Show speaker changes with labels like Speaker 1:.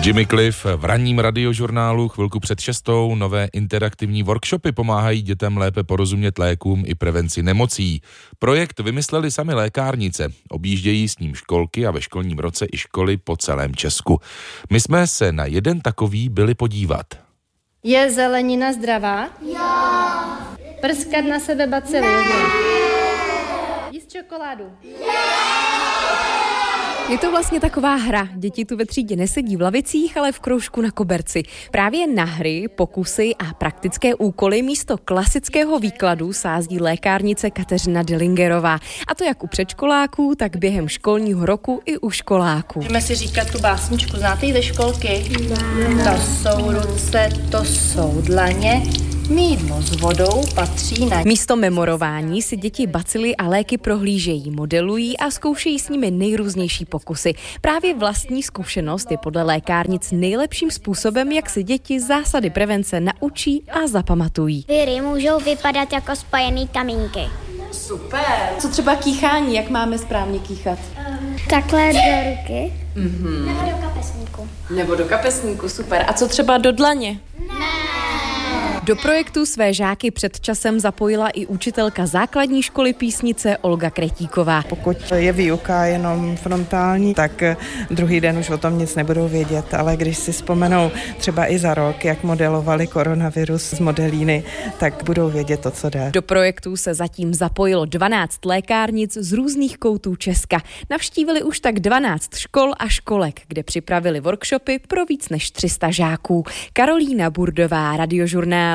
Speaker 1: Jimmy Cliff v ranním radiožurnálu chvilku před 6:00. Nové interaktivní workshopy pomáhají dětem lépe porozumět lékům i prevenci nemocí. Projekt vymysleli sami lékárnice. Objíždějí s ním školky a ve školním roce i školy po celém Česku. My jsme se na jeden takový byli podívat.
Speaker 2: Je zelenina zdravá?
Speaker 3: Jo.
Speaker 2: Prskat na sebe bacily? Jíst čokoládu?
Speaker 4: Je to vlastně taková hra. Děti tu ve třídě nesedí v lavicích, ale v kroužku na koberci. Právě na hry, pokusy a praktické úkoly místo klasického výkladu sází lékárnice Kateřina Dillingerová. A to jak u předškoláků, tak během školního roku i u školáků.
Speaker 2: Můžeme si říkat tu básničku. Znáte ji ze školky? To jsou ruce, to jsou dlaně. Mýdlo s vodou patří na...
Speaker 4: Místo memorování si děti bacily a léky prohlížejí, modelují a zkoušejí s nimi nejrůznější pokusy. Právě vlastní zkušenost je podle lékárnic nejlepším způsobem, jak si děti zásady prevence naučí a zapamatují.
Speaker 3: Viry můžou vypadat jako spojený kamínky.
Speaker 4: Super. Co třeba kýchání, jak máme správně kýchat?
Speaker 3: Takhle do ruky. Nebo do kapesníku.
Speaker 4: Nebo do kapesníku, super. A co třeba do dlaně? Do projektu své žáky před časem zapojila i učitelka základní školy Písnice Olga Kretíková.
Speaker 5: Pokud je výuka jenom frontální, tak druhý den už o tom nic nebudou vědět, ale když si vzpomenou třeba i za rok, jak modelovali koronavirus z modelíny, tak budou vědět to, co jde.
Speaker 4: Do projektu se zatím zapojilo 12 lékárnic z různých koutů Česka. Navštívili už tak 12 škol a školek, kde připravili workshopy pro víc než 300 žáků. Karolína Burdová, Radiožurnál.